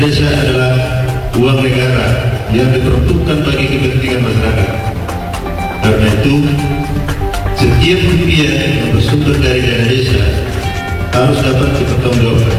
Desa adalah uang negara yang diperuntukkan bagi kepentingan masyarakat. Karena itu, setiap rupiah yang bersumber dari dana desa harus dapat dipertanggungjawabkan,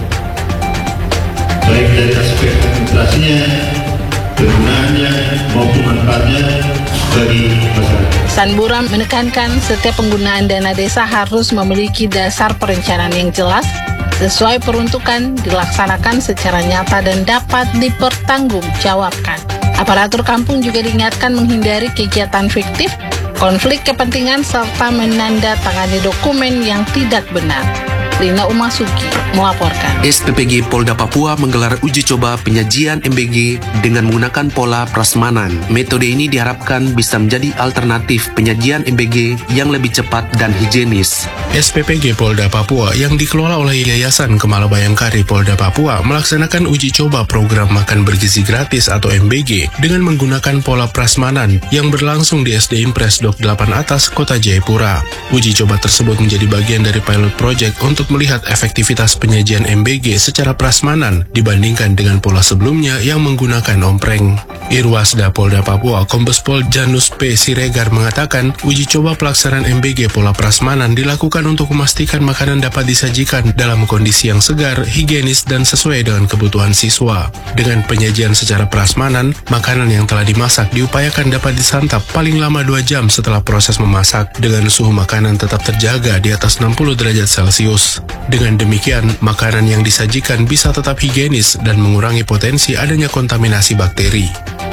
baik dari aspek administrasinya, penggunaannya, maupun manfaatnya bagi masyarakat. Sanbura menekankan setiap penggunaan dana desa harus memiliki dasar perencanaan yang jelas, sesuai peruntukan, dilaksanakan secara nyata dan dapat dipertanggungjawabkan. Aparatur kampung juga diingatkan menghindari kegiatan fiktif, konflik kepentingan, serta menandatangani dokumen yang tidak benar. Lina Umasuki melaporkan. SPPG Polda Papua menggelar uji coba penyajian MBG dengan menggunakan pola prasmanan. Metode ini diharapkan bisa menjadi alternatif penyajian MBG yang lebih cepat dan higienis. SPPG Polda Papua yang dikelola oleh Yayasan Kemala Bayangkari Polda Papua melaksanakan uji coba program makan bergizi gratis atau MBG dengan menggunakan pola prasmanan yang berlangsung di SD Impres Dok 8 Atas, Kota Jayapura. Uji coba tersebut menjadi bagian dari pilot project untuk melihat efektivitas penyajian MBG secara prasmanan dibandingkan dengan pola sebelumnya yang menggunakan ompreng. Irwasda Polda Papua Kombes Pol Janus P. Siregar mengatakan uji coba pelaksanaan MBG pola prasmanan dilakukan untuk memastikan makanan dapat disajikan dalam kondisi yang segar, higienis, dan sesuai dengan kebutuhan siswa. Dengan penyajian secara prasmanan, makanan yang telah dimasak diupayakan dapat disantap paling lama 2 jam setelah proses memasak dengan suhu makanan tetap terjaga di atas 60 derajat Celcius. Dengan demikian, makanan yang disajikan bisa tetap higienis dan mengurangi potensi adanya kontaminasi bakteri.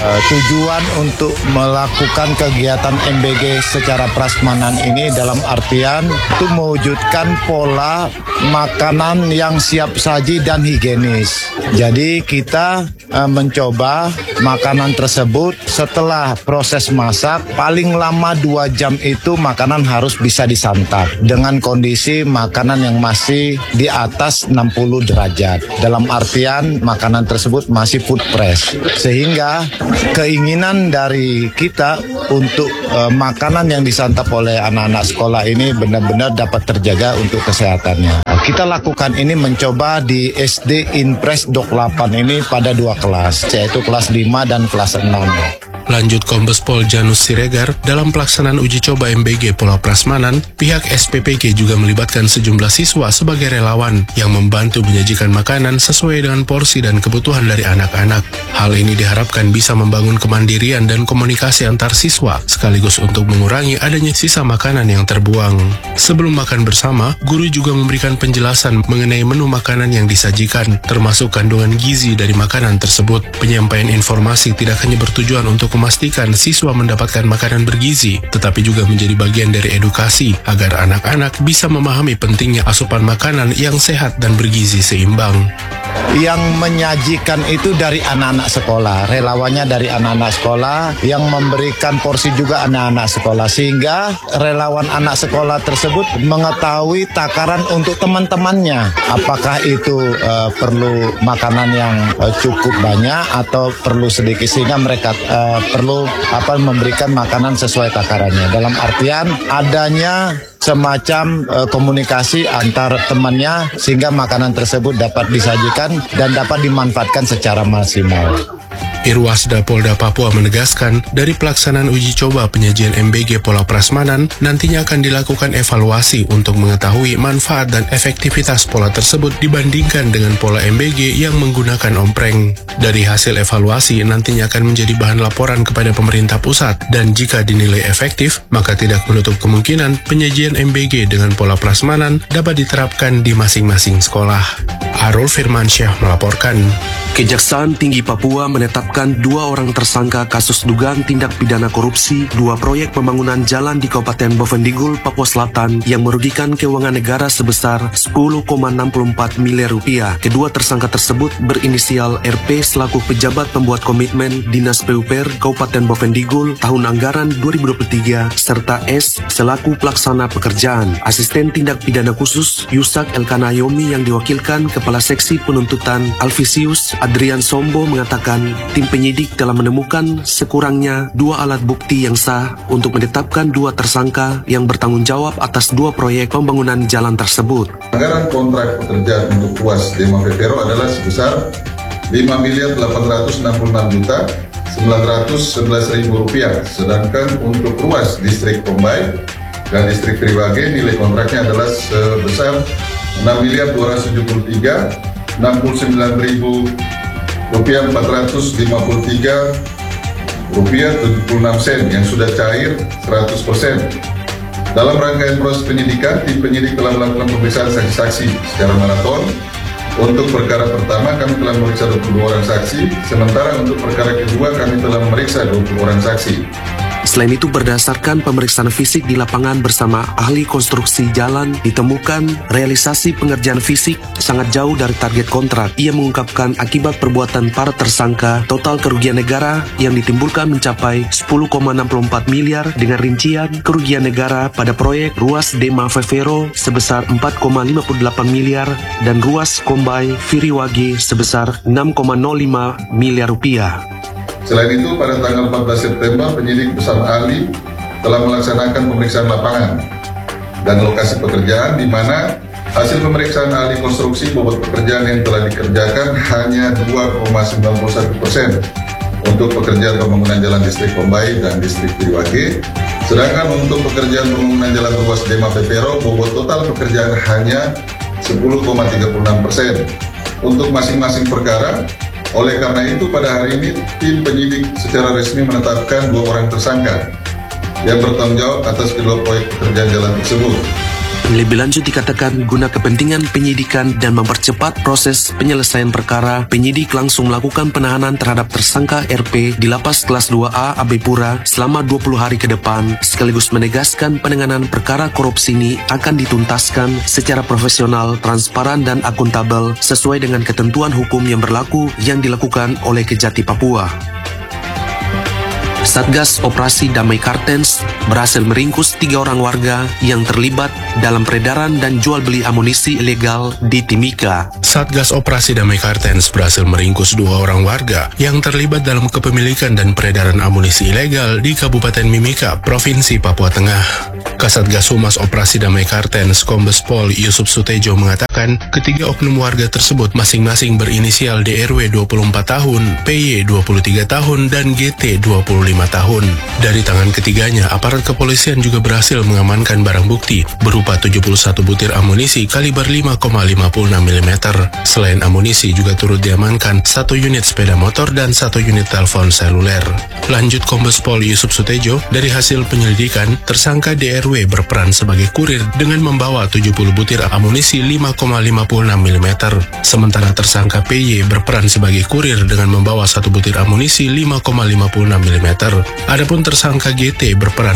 Tujuan untuk melakukan kegiatan MBG secara prasmanan ini dalam artian untuk mewujudkan pola makanan yang siap saji dan higienis. Jadi kita mencoba makanan tersebut setelah proses masak paling lama 2 jam itu makanan harus bisa disantap dengan kondisi makanan yang masih di atas 60 derajat. Dalam artian makanan tersebut masih food fresh. Sehingga keinginan dari kita untuk makanan yang disantap oleh anak-anak sekolah ini benar-benar dapat terjaga untuk kesehatannya. Kita lakukan ini mencoba di SD Impres Dok 8 ini pada 2 kelas, yaitu kelas 5 dan kelas 6. Lanjut Kombes Pol Janus Siregar, dalam pelaksanaan uji coba MBG pola prasmanan, pihak SPPG juga melibatkan sejumlah siswa sebagai relawan yang membantu menyajikan makanan sesuai dengan porsi dan kebutuhan dari anak-anak. Hal ini diharapkan bisa membangun kemandirian dan komunikasi antar siswa, sekaligus untuk mengurangi adanya sisa makanan yang terbuang. Sebelum makan bersama, guru juga memberikan penjelasan mengenai menu makanan yang disajikan, termasuk kandungan gizi dari makanan tersebut. Penyampaian informasi tidak hanya bertujuan untuk memastikan siswa mendapatkan makanan bergizi, tetapi juga menjadi bagian dari edukasi agar anak-anak bisa memahami pentingnya asupan makanan yang sehat dan bergizi seimbang. Yang menyajikan itu dari anak-anak sekolah, relawannya dari anak-anak sekolah, yang memberikan porsi juga anak-anak sekolah, sehingga relawan anak sekolah tersebut mengetahui takaran untuk teman-temannya. Apakah itu perlu makanan yang cukup banyak atau perlu sedikit, sehingga mereka perlu memberikan makanan sesuai takarannya. Dalam artian adanya semacam komunikasi antar temannya sehingga makanan tersebut dapat disajikan dan dapat dimanfaatkan secara maksimal. Irwasda Polda Papua menegaskan, dari pelaksanaan uji coba penyajian MBG pola prasmanan, nantinya akan dilakukan evaluasi untuk mengetahui manfaat dan efektivitas pola tersebut dibandingkan dengan pola MBG yang menggunakan ompreng. Dari hasil evaluasi, nantinya akan menjadi bahan laporan kepada pemerintah pusat, dan jika dinilai efektif, maka tidak menutup kemungkinan penyajian MBG dengan pola prasmanan dapat diterapkan di masing-masing sekolah. Arul Firmansyah melaporkan. Kejaksaan Tinggi Papua menetapkan 2 orang tersangka kasus dugaan tindak pidana korupsi 2 proyek pembangunan jalan di Kabupaten Bovendigul, Papua Selatan yang merugikan keuangan negara sebesar 10,64 miliar rupiah. Kedua tersangka tersebut berinisial RP selaku pejabat pembuat komitmen Dinas PUPR Kabupaten Bovendigul tahun anggaran 2023 serta S selaku pelaksana pekerjaan. Asisten tindak pidana khusus Yusak Elkanayomi yang diwakilkan Kepala Seksi Penuntutan Alvisius Adrian Sombo mengatakan tim penyidik telah menemukan sekurangnya 2 alat bukti yang sah untuk menetapkan 2 tersangka yang bertanggung jawab atas 2 proyek pembangunan jalan tersebut. Anggaran kontrak pekerjaan untuk UAS Dema Vepero adalah sebesar Rp5.866.911.000, sedangkan untuk ruas distrik Kombay dan distrik Triwage nilai kontraknya adalah sebesar Rp6.279.453.76 yang sudah cair 100%. Dalam rangkaian proses penyidikan, tim penyidik telah melakukan pemeriksaan saksi-saksi secara maraton. Untuk perkara pertama kami telah memeriksa 22 orang saksi, sementara untuk perkara kedua kami telah memeriksa 20 orang saksi. Selain itu, berdasarkan pemeriksaan fisik di lapangan bersama ahli konstruksi jalan, ditemukan realisasi pengerjaan fisik sangat jauh dari target kontrak. Ia mengungkapkan akibat perbuatan para tersangka, total kerugian negara yang ditimbulkan mencapai 10,64 miliar dengan rincian kerugian negara pada proyek ruas Dema Vevero sebesar 4,58 miliar dan ruas Kombay Viriwage sebesar 6,05 miliar rupiah. Selain itu, pada tanggal 14 September, penyidik bersama ahli telah melaksanakan pemeriksaan lapangan dan lokasi pekerjaan, di mana hasil pemeriksaan ahli konstruksi bobot pekerjaan yang telah dikerjakan hanya 2,91% untuk pekerjaan pembangunan jalan distrik Kombay dan distrik Triwage, sedangkan untuk pekerjaan pembangunan jalan ruas Dema Vevero, bobot total pekerjaan hanya 10,36%. Untuk masing-masing perkara, oleh karena itu pada hari ini tim penyidik secara resmi menetapkan 2 orang tersangka yang bertanggung jawab atas kedua proyek pekerjaan jalan tersebut. Lebih lanjut dikatakan, guna kepentingan penyidikan dan mempercepat proses penyelesaian perkara, penyidik langsung melakukan penahanan terhadap tersangka RP di Lapas Kelas 2A Abepura selama 20 hari ke depan, sekaligus menegaskan penanganan perkara korupsi ini akan dituntaskan secara profesional, transparan, dan akuntabel sesuai dengan ketentuan hukum yang berlaku yang dilakukan oleh Kejati Papua. Satgas Operasi Damai Kartens berhasil meringkus 3 orang warga yang terlibat dalam peredaran dan jual beli amunisi ilegal di Timika. Satgas Operasi Damai Kartens berhasil meringkus 2 orang warga yang terlibat dalam kepemilikan dan peredaran amunisi ilegal di Kabupaten Mimika, Provinsi Papua Tengah. Kasatgas Humas Operasi Damai Kartens Kombes Pol Yusuf Sutejo mengatakan ketiga oknum warga tersebut masing-masing berinisial DRW 24 tahun, PY 23 tahun, dan GT 25 tahun. Dari tangan ketiganya, aparat kepolisian juga berhasil mengamankan barang bukti berupa 71 butir amunisi kaliber 5,56 mm. Selain amunisi, juga turut diamankan 1 unit sepeda motor dan 1 unit telepon seluler. Lanjut Kombes Pol Yusuf Sutejo, dari hasil penyelidikan, tersangka DRW berperan sebagai kurir dengan membawa 70 butir amunisi 5,56 mm. Sementara tersangka PY berperan sebagai kurir dengan membawa 1 butir amunisi 5,56 mm. Adapun tersangka GT berperan